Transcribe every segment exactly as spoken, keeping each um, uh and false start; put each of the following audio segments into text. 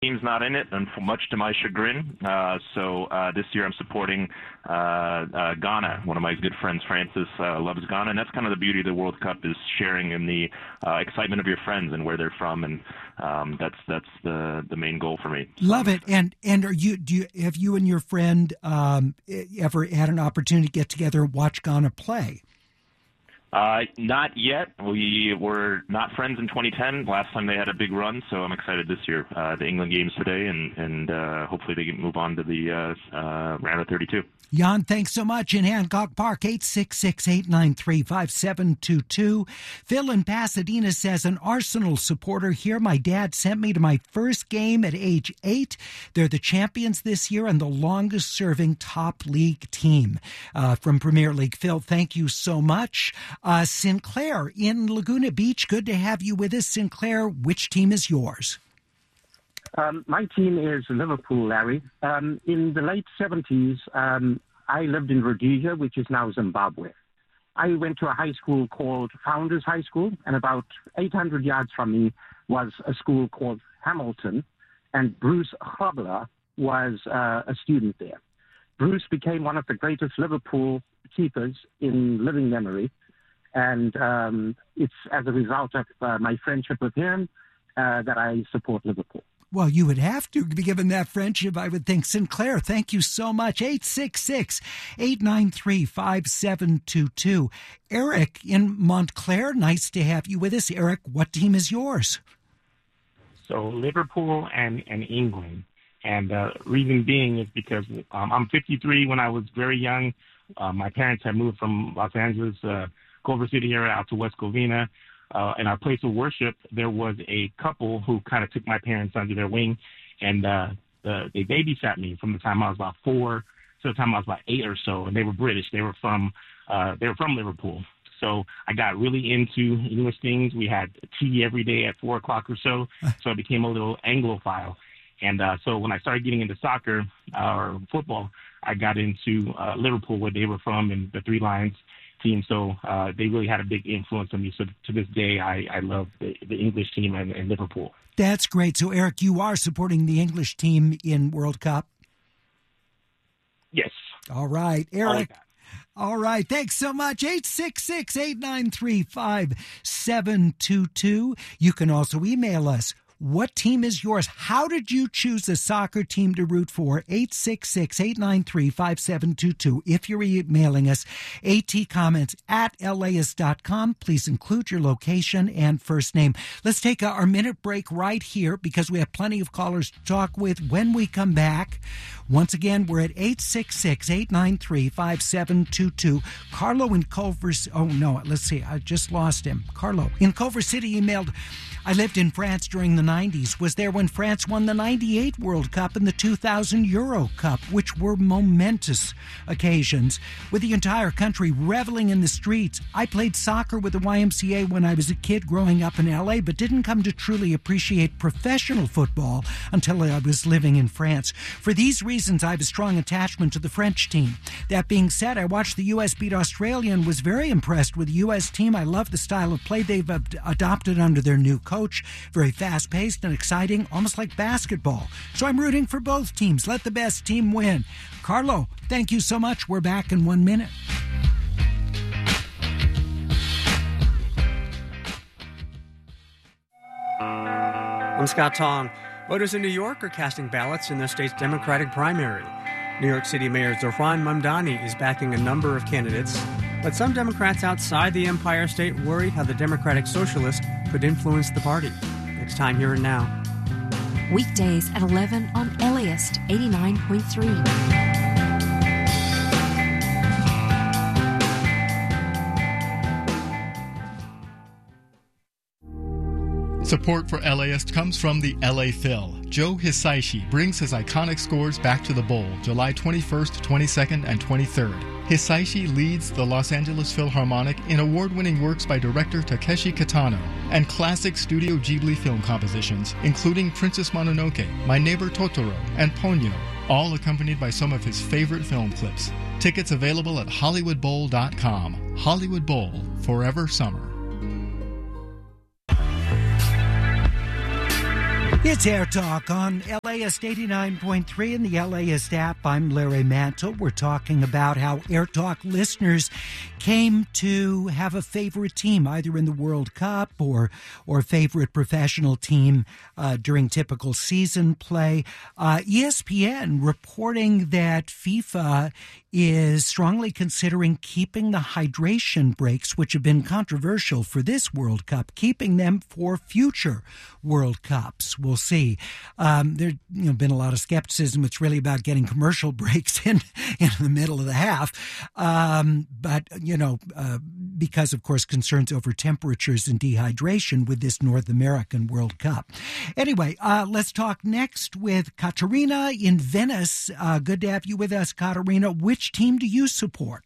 team's not in it, and much to my chagrin. Uh, so uh, this year I'm supporting uh, uh, Ghana. One of my good friends, Francis, uh, loves Ghana, and that's kind of the beauty of the World Cup, is sharing in the uh, excitement of your friends and where they're from, and um, that's that's the the main goal for me. Love it. And and are you do you have you and your friend um, ever had an opportunity to get together and watch Ghana play? Uh, not yet. We were not friends in twenty ten. Last time they had a big run, so I'm excited this year. Uh, the England game's today, and and uh, hopefully they can move on to the uh, uh, round of thirty-two. Jan, thanks so much. In Hancock Park, eight six six, eight nine three, five seven two two. Phil in Pasadena says, an Arsenal supporter here. My dad sent me to my first game at age eight. They're the champions this year and the longest-serving top league team uh, from Premier League. Phil, thank you so much. Uh, Sinclair in Laguna Beach, good to have you with us. Sinclair, which team is yours? Um, my team is Liverpool, Larry. Um, in the late seventies, um, I lived in Rhodesia, which is now Zimbabwe. I went to a high school called Founders High School, and about eight hundred yards from me was a school called Hamilton, and Bruce Hobler was uh, a student there. Bruce became one of the greatest Liverpool keepers in living memory, and um, it's as a result of uh, my friendship with him uh, that I support Liverpool. Well, you would have to be given that friendship, I would think. Sinclair, thank you so much. eight six six, eight nine three, five seven two two. Eric in Montclair, nice to have you with us. Eric, what team is yours? So Liverpool and, and England. And uh, reason being is because um, I'm fifty-three. When I was very young, uh, my parents had moved from Los Angeles, uh, Culver City area, out to West Covina. Uh, in our place of worship, there was a couple who kind of took my parents under their wing, and uh, the, they babysat me from the time I was about four to the time I was about eight or so. And they were British. They were from uh, they were from Liverpool. So I got really into English things. We had tea every day at four o'clock or so. So I became a little Anglophile. And uh, so when I started getting into soccer uh, or football, I got into uh, Liverpool, where they were from, and the Three Lions team. So uh, they really had a big influence on me. So to this day, I, I love the, the English team and, and Liverpool. That's great. So, Eric, you are supporting the English team in World Cup? Yes. All right. Eric. All right. Thanks so much. eight six six, eight nine three, five seven two two. You can also email us. What team is yours? How did you choose a soccer team to root for? eight six six, eight nine three, five seven two two. If you're emailing us, atcomments at laist dot com. Please include your location and first name. Let's take our minute break right here because we have plenty of callers to talk with when we come back. Once again, we're at eight six six, eight nine three, five seven two two. Carlo in Culver... Oh, no, let's see. I just lost him. Carlo in Culver City emailed... I lived in France during the nineties, was there when France won the ninety-eight World Cup and the two thousand Euro Cup, which were momentous occasions, with the entire country reveling in the streets. I played soccer with the Y M C A when I was a kid growing up in L A, but didn't come to truly appreciate professional football until I was living in France. For these reasons, I have a strong attachment to the French team. That being said, I watched the U S beat Australia and was very impressed with the U S team. I love the style of play they've ad- adopted under their new coach. Very fast-paced and exciting, almost like basketball. So I'm rooting for both teams. Let the best team win. Carlo, thank you so much. We're back in one minute. I'm Scott Tong. Voters in New York are casting ballots in the state's Democratic primary. New York City Mayor Zohran Mamdani is backing a number of candidates, but some Democrats outside the Empire State worry how the Democratic Socialist could influence the party. Next time, Here and Now. Weekdays at eleven on LAist eighty-nine point three. Support for LAist comes from the L A Phil. Joe Hisaishi brings his iconic scores back to the bowl July twenty-first, twenty-second, and twenty-third. Hisaishi leads the Los Angeles Philharmonic in award-winning works by director Takeshi Kitano and classic Studio Ghibli film compositions, including Princess Mononoke, My Neighbor Totoro, and Ponyo, all accompanied by some of his favorite film clips. Tickets available at Hollywood Bowl dot com. Hollywood Bowl, forever summer. It's Air Talk on L A S eighty-nine point three and the L A S app. I'm Larry Mantle. We're talking about how Air Talk listeners came to have a favorite team, either in the World Cup or or favorite professional team uh, during typical season play. Uh, E S P N reporting that FIFA is strongly considering keeping the hydration breaks, which have been controversial for this World Cup, keeping them for future World Cups. We'll see. Um, there's you know, been a lot of skepticism. It's really about getting commercial breaks in, in the middle of the half. Um, but, you know, uh, because, of course, concerns over temperatures and dehydration with this North American World Cup. Anyway, uh, let's talk next with Katerina in Venice. Uh, good to have you with us, Katerina. Which team do you support?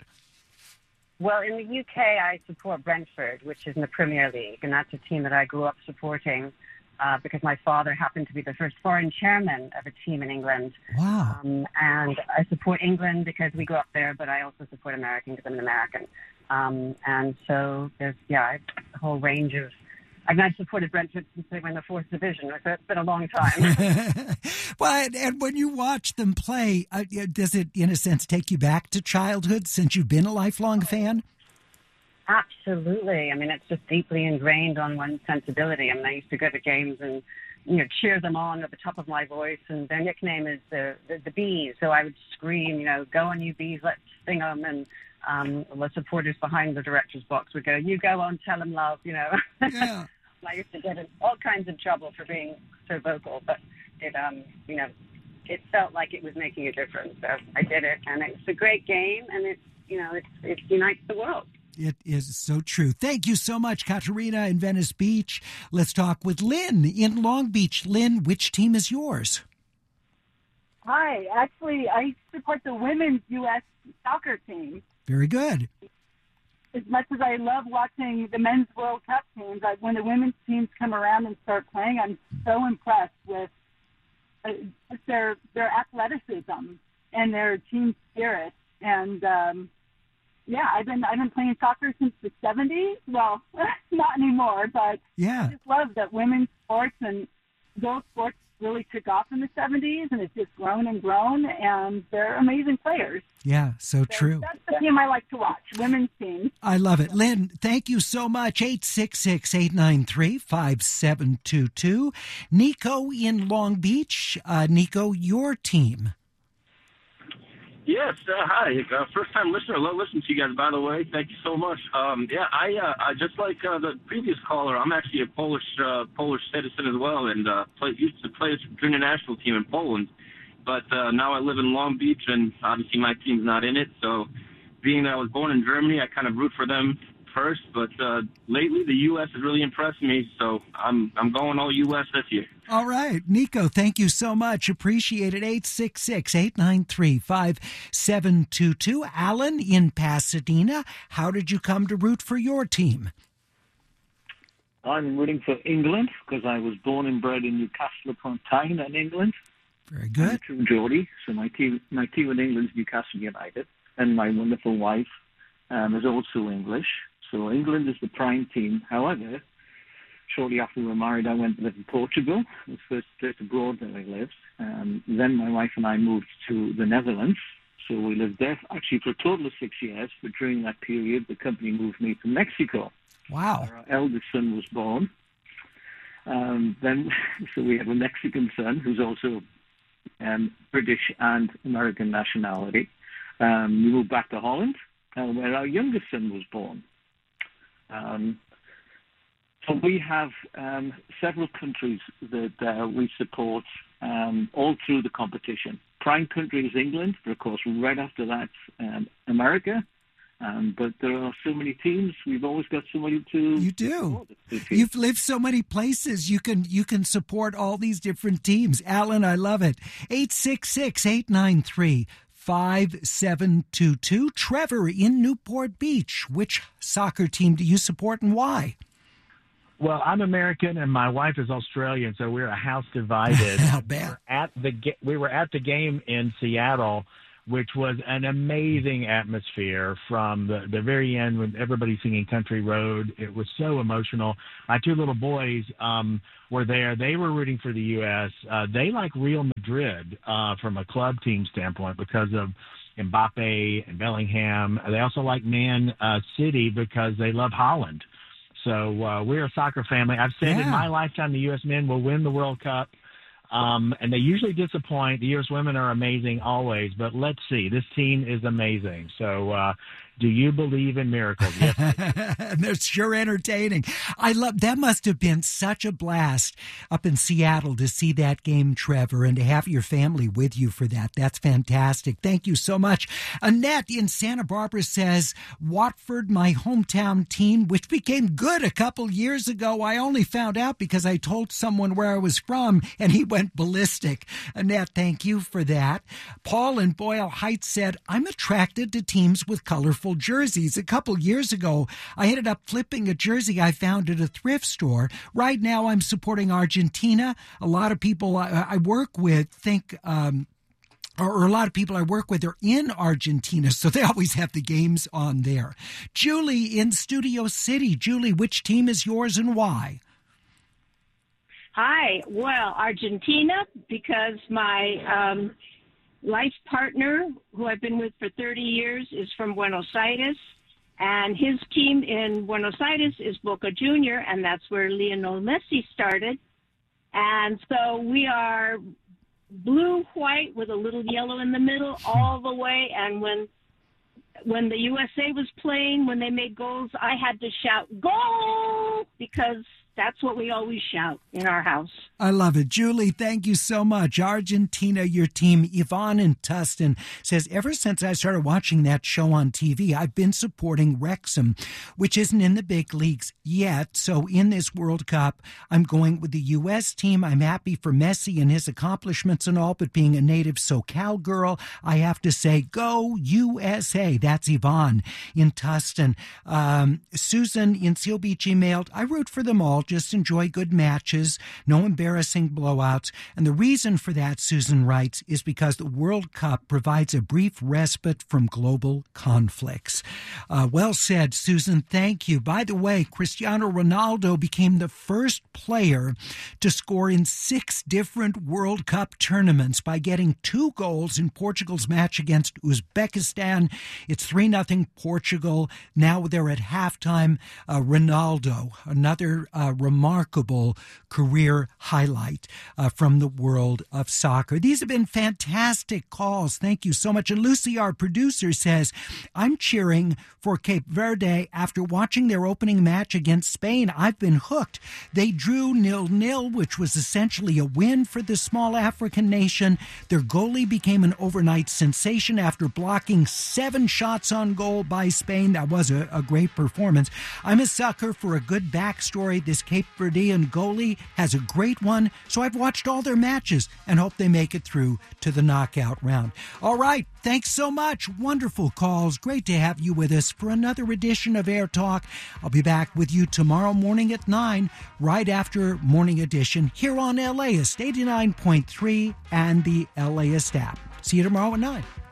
Well, in the U K, I support Brentford, which is in the Premier League, and that's a team that I grew up supporting uh, because my father happened to be the first foreign chairman of a team in England. Wow. Um, and I support England because we grew up there, but I also support American because I'm an American. Um, and so there's, yeah, a whole range of... I mean, I've supported Brentford since they were in the fourth division, so it's been a long time. Well, and, and when you watch them play, uh, does it, in a sense, take you back to childhood since you've been a lifelong fan? Absolutely. I mean, it's just deeply ingrained on one's sensibility. I mean, I used to go to games and, you know, cheer them on at the top of my voice, and their nickname is the, the, the Bees, so I would scream, you know, go on you Bees, let's sing them, and um, the supporters behind the director's box would go, you go on, tell them love, you know. Yeah. I used to get in all kinds of trouble for being so vocal, but it, um, you know, it felt like it was making a difference. So I did it, and it's a great game, and it, you know, it, it unites the world. It is so true. Thank you so much, Katerina in Venice Beach. Let's talk with Lynn in Long Beach. Lynn, which team is yours? Hi. Actually, I support the women's U S soccer team. Very good. As much as I love watching the men's World Cup teams, I, when the women's teams come around and start playing, I'm so impressed with uh, their their athleticism and their team spirit. And um, yeah, I've been I've been playing soccer since the seventies. Well, not anymore, but yeah. I just love that women's sports and girls sports really took off in the seventies, and it's just grown and grown, and they're amazing players. Yeah, so, so true. That's the team I like to watch, women's team. I love it. Lynn, thank you so much. eight six six, eight nine three, five seven two two. Nico in Long Beach. Uh, Nico, your team. Yes, uh, hi. Uh, first-time listener. Love listening to you guys, by the way. Thank you so much. Um, yeah, I, uh, I just like uh, the previous caller, I'm actually a Polish uh, Polish citizen as well, and uh, play, used to play a junior national team in Poland. But uh, now I live in Long Beach, and obviously my team's not in it. So being that I was born in Germany, I kind of root for them first. But uh, lately, the U S has really impressed me, so I'm I'm going all U S this year. All right. Nico, thank you so much. Appreciate it. eight six six, eight nine three, five seven two two. Alan in Pasadena, how did you come to root for your team? I'm rooting for England because I was born and bred in Newcastle upon Tyne in England. Very good. I'm true Geordie, so my team, my team in England is Newcastle United, and my wonderful wife um, is also English. So England is the prime team. However, shortly after we were married, I went to live in Portugal, the first place abroad that I lived. Um, then my wife and I moved to the Netherlands. So we lived there actually for a total of six years. But during that period, the company moved me to Mexico. Wow. Where our eldest son was born. Um, then, so we have a Mexican son who's also um, British and American nationality. Um, we moved back to Holland, uh, where our youngest son was born. Um, so we have um, several countries that uh, we support um, all through the competition. Prime country is England, but of course right after that um, America. Um, but there are so many teams. We've always got somebody to. You do. You've lived so many places. You can you can support all these different teams. Alan, I love it. eight six six, eight nine three, five seven two two. Trevor in Newport Beach. Which soccer team do you support and why? Well, I'm American and my wife is Australian, so we're a house divided. How bad? At the we were at the game in Seattle which was an amazing atmosphere from the, the very end when everybody singing Country Road. It was so emotional. My two little boys um, were there. They were rooting for the U S. Uh, they like Real Madrid uh, from a club team standpoint because of Mbappe and Bellingham. They also like Man uh, City because they love Holland. So uh, we're a soccer family. I've said Yeah. in my lifetime the U S men will win the World Cup. Um, and they usually disappoint. The U S women are amazing always, but let's see. This team is amazing. So, uh, do you believe in miracles? Yes. They're sure entertaining. I love that. Must have been such a blast up in Seattle to see that game, Trevor, and to have your family with you for that. That's fantastic. Thank you so much. Annette in Santa Barbara says, Watford, my hometown team, which became good a couple years ago. I only found out because I told someone where I was from, and he went ballistic. Annette, thank you for that. Paul in Boyle Heights said, I'm attracted to teams with colorful jerseys. A couple years ago, I ended up flipping a jersey I found at a thrift store. Right now, I'm supporting Argentina. A lot of people I, I work with think... Um, or a lot of people I work with are in Argentina, so they always have the games on there. Julie in Studio City. Julie, which team is yours and why? Hi. Well, Argentina, because my um, life partner, who I've been with for thirty years, is from Buenos Aires, and his team in Buenos Aires is Boca Junior, and that's where Lionel Messi started. And so we are blue-white with a little yellow in the middle all the way, and when when the U S A was playing, when they made goals, I had to shout, "Goal!" because that's what we always shout in our house. I love it. Julie, thank you so much. Argentina, your team. Yvonne in Tustin says, ever since I started watching that show on T V, I've been supporting Wrexham, which isn't in the big leagues yet. So in this World Cup, I'm going with the U S team. I'm happy for Messi and his accomplishments and all, but being a native SoCal girl, I have to say, go U S A. That's Yvonne in Tustin. Um, Susan in Seal Beach emailed, I root for them all. Just enjoy good matches, no embarrassing blowouts. And the reason for that, Susan writes, is because the World Cup provides a brief respite from global conflicts. Uh, well said, Susan. Thank you. By the way, Cristiano Ronaldo became the first player to score in six different World Cup tournaments by getting two goals in Portugal's match against Uzbekistan. It's three nothing Portugal. Now they're at halftime. Uh, Ronaldo, another uh, remarkable career highlight uh, from the world of soccer. These have been fantastic calls. Thank you so much. And Lucy, our producer, says, I'm cheering for Cape Verde after watching their opening match against Spain. I've been hooked. They drew nil-nil, which was essentially a win for the small African nation. Their goalie became an overnight sensation after blocking seven shots on goal by Spain. That was a, a great performance. I'm a sucker for a good backstory. This Cape Verdean goalie has a great one, so I've watched all their matches and hope they make it through to the knockout round. All right, thanks so much. Wonderful calls. Great to have you with us for another edition of Air Talk. I'll be back with you tomorrow morning at nine, right after Morning Edition, here on LAist eighty-nine point three and the LAist app. See you tomorrow at nine.